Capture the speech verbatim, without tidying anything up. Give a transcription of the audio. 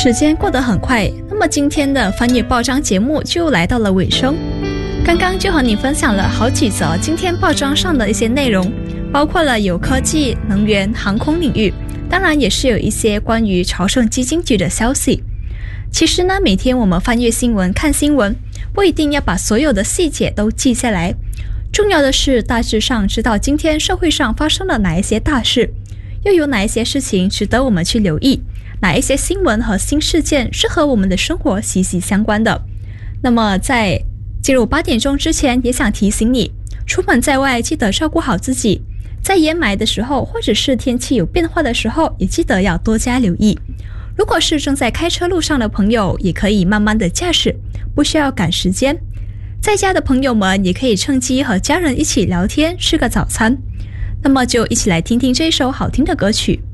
时间过得很快，那么今天的翻阅报章节目就来到了尾声。刚刚就和你分享了好几则今天报章上的一些内容，包括了有科技、能源、航空领域，当然也是有一些关于朝圣基金局的消息。其实呢，每天我们翻阅新闻、看新闻，不一定要把所有的细节都记下来，重要的是大致上知道今天社会上发生了哪一些大事，又有哪一些事情值得我们去留意，哪一些新闻和新事件是和我们的生活息息相关的。那么在进入八点钟之前，也想提醒你，出门在外记得照顾好自己，在掩埋的时候或者是天气有变化的时候，也记得要多加留意。如果是正在开车路上的朋友，也可以慢慢的驾驶，不需要赶时间。在家的朋友们也可以趁机和家人一起聊天，吃个早餐。那么就一起来听听这一首好听的歌曲。